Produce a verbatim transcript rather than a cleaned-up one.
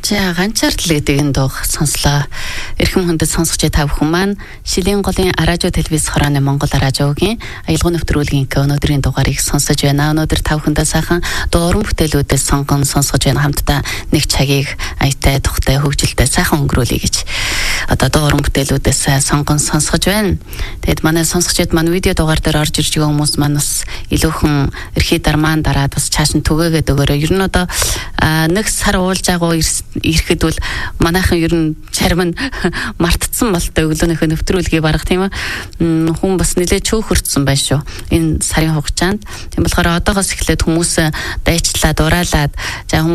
За ганцаардлыг дэгэн дуух сонслоо. Эрхэм хүндэт сонсогч та бүхэн маань Шилийн голын радио телевиз хорооны Монгол радиогийн аялал нэвтрүүлгийн өнөөдрийн дугаарыг сонсож байна. Өнөөдөр та бүхэндээ сайхан дуу уран бүтээлүүдээс сонгон сонсгож байна. Хамтдаа нэг цагийг аятай тухтай хөгжилтэй сайхан өнгөрүүлье гэж одоо дуу уран бүтээлүүдээс сонгон сонсгож байна. Тэгэд манай сонсогчид маань видео дугаар дээр орж ирж байгаа хүмүүс маань бас илүүхэн эрхий дармаан дараад бас чааш нь түгээгээд өгөөрэй. Ер нь одоо нэг сар уулж байгаа ирэхэд бол манайхан ер нь зарим нь мартцсан болтой өглөөнийхөө нэвтрүүлгийг барах тийм ээ хүн бас нэлээд чөөхөрцсөн байна шүү энэ сарын хугацаанд. Тийм болохоор одоогоос эхлээд хүмүүс дайчлаад ураалаад за